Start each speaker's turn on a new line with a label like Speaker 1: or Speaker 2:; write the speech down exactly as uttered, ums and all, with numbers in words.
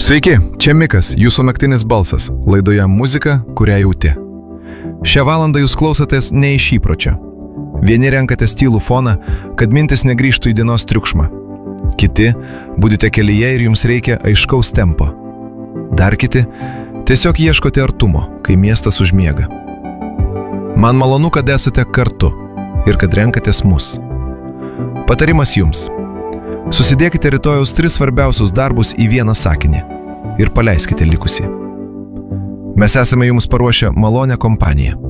Speaker 1: Sveiki, čia Mikas, jūsų naktinis balsas, laidoje muzika, kurią jauti. Šią valandą jūs klausotės ne iš įpročio. Vieni renkatės tylų foną, kad mintis negrįžtų į dienos triukšmą. Kiti būdite kelyje ir jums reikia aiškaus tempo. Dar kiti tiesiog ieškote artumo, kai miestas užmiega. Man malonu, kad esate kartu ir kad renkatės mus. Patarimas jums. Susidėkite rytojaus tris svarbiausius darbus į vieną sakinį ir paleiskite likusį. Mes esame jums paruošę malonę kompaniją.